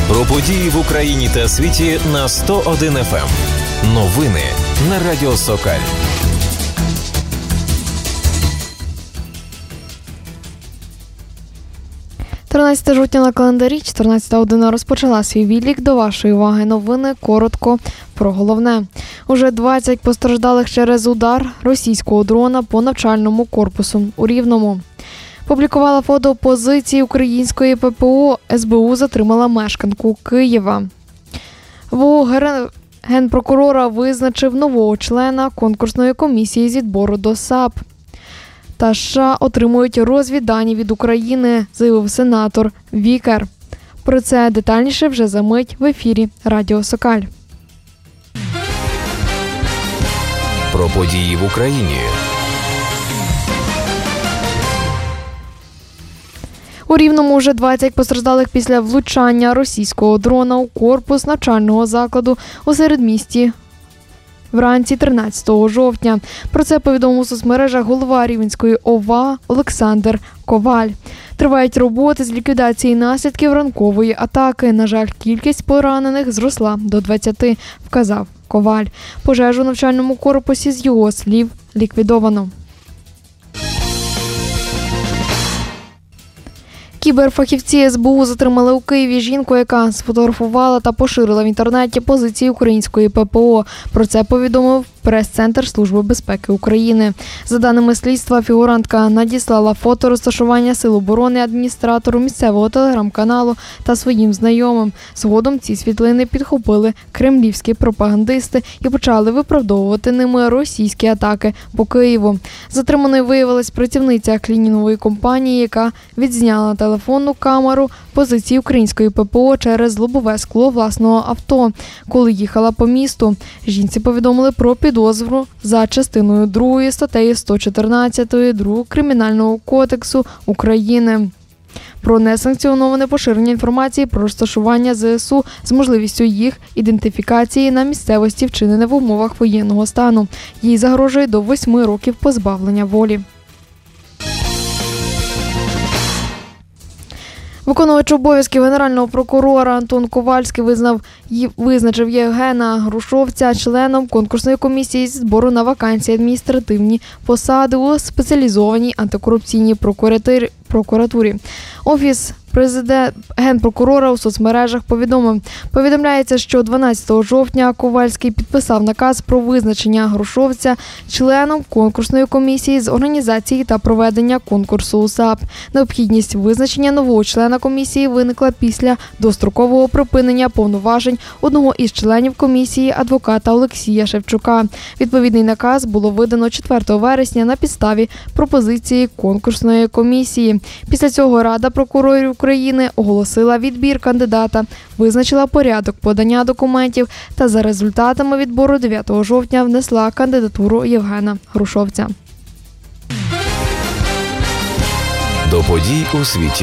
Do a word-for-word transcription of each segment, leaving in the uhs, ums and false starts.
Про події в Україні та світі на сто один еф ем. Новини на Радіо Сокаль. тринадцяте жовтня на календарі, чотирнадцята година розпочала свій відлік. До вашої уваги новини. Коротко про головне. Уже двадцять постраждалих через удар російського дрона по навчальному корпусу у Рівному. Публікувала фото позиції української пе пе о. ес бе у затримала мешканку Києва. ВО Генпрокурора визначив нового члена конкурсної комісії з відбору до САП. Та США отримують розвіддані від України, заявив сенатор Вікер. Про це детальніше вже за мить в ефірі Радіо Сокаль. Про події в Україні. У Рівному вже двадцять постраждалих після влучання російського дрона у корпус навчального закладу у середмісті вранці тринадцятого жовтня. Про це повідомив у соцмережах голова Рівненської о ва а Олександр Коваль. Тривають роботи з ліквідації наслідків ранкової атаки. На жаль, кількість поранених зросла до двадцяти, вказав Коваль. Пожежу у навчальному корпусі, з його слів, ліквідовано. Кіберфахівці ес бе у затримали у Києві жінку, яка сфотографувала та поширила в інтернеті позиції української пе пе о. Про це повідомив прес-центр Служби безпеки України. За даними слідства, фігурантка надіслала фото розташування Сил оборони адміністратору місцевого телеграм-каналу та своїм знайомим. Згодом ці світлини підхопили кремлівські пропагандисти і почали виправдовувати ними російські атаки по Києву. Затриманою виявилась працівниця клінінгової компанії, яка відзняла на телефонну камеру позиції української пе пе о через лобове скло власного авто, коли їхала по місту. Жінці повідомили про підозру за частиною другою статтею сто чотирнадцять другого Кримінального кодексу України про несанкціоноване поширення інформації про розташування зе ес у з можливістю їх ідентифікації на місцевості, вчинене в умовах воєнного стану. Їй загрожує до восьми років позбавлення волі. Виконувач обов'язків Генерального прокурора Антон Ковальський визнав, визначив Євгена Грушовця членом конкурсної комісії з відбору на вакансії адміністративні посади у спеціалізованій антикорупційній прокуратурі. Офіс президент Генпрокурора у соцмережах повідомив. Повідомляється, що дванадцятого жовтня Ковальський підписав наказ про визначення Грушовця членом конкурсної комісії з організації та проведення конкурсу у САП. Необхідність визначення нового члена комісії виникла після дострокового припинення повноважень одного із членів комісії, адвоката Олексія Шевчука. Відповідний наказ було видано четвертого вересня на підставі пропозиції конкурсної комісії. Після цього Рада прокурорів України оголосила відбір кандидата, визначила порядок подання документів та за результатами відбору дев'ятого жовтня внесла кандидатуру Євгена Грушовця. До подій у світі.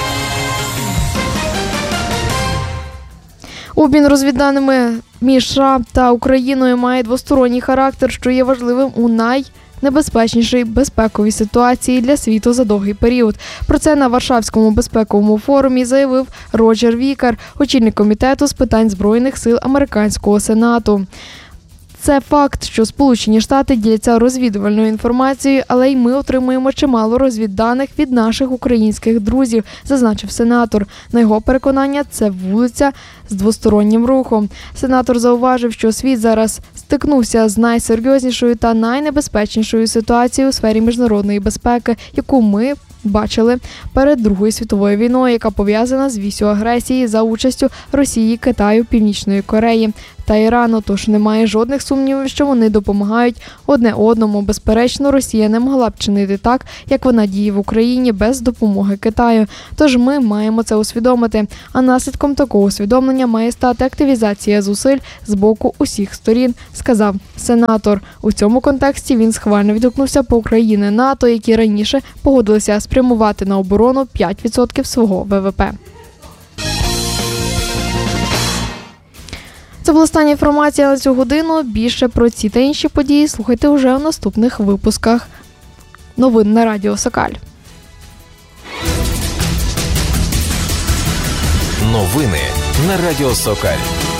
Обмін розвідданими між США та Україною має двосторонній характер, що є важливим у най небезпечнішій безпековій ситуації для світу за довгий період. Про це на Варшавському безпековому форумі заявив Роджер Вікер, очільник комітету з питань Збройних сил американського Сенату. Це факт, що Сполучені Штати діляться розвідувальною інформацією, але й ми отримуємо чимало розвідданих від наших українських друзів, зазначив сенатор. На його переконання, це вулиця з двостороннім рухом. Сенатор зауважив, що світ зараз стикнувся з найсерйознішою та найнебезпечнішою ситуацією у сфері міжнародної безпеки, яку ми бачили перед Другою світовою війною, яка пов'язана з вісю агресії за участю Росії, Китаю, Північної Кореї та Ірану, тож немає жодних сумнівів, що вони допомагають одне одному. Безперечно, Росія не могла б чинити так, як вона діє в Україні без допомоги Китаю. Тож ми маємо це усвідомити, а наслідком такого усвідомлення має стати активізація зусиль з боку усіх сторін, сказав сенатор. У цьому контексті він схвально відгукнувся по Україні НАТО, які раніше погодилися спрямувати на оборону п'ять відсотків свого ве ве пе. Це була остання інформація на цю годину. Більше про ці та інші події слухайте вже у наступних випусках новин на Радіо Сокаль. Новини на радіо Сокаль.